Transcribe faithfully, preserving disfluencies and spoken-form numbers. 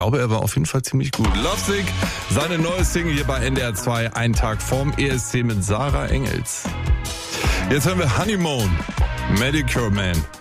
glaube, er war auf jeden Fall ziemlich gut. Lovesick, seine neue Single hier bei N D R zwei, ein Tag vorm E S C mit Sarah Engels. Jetzt hören wir Honeymoon, Medicure Man.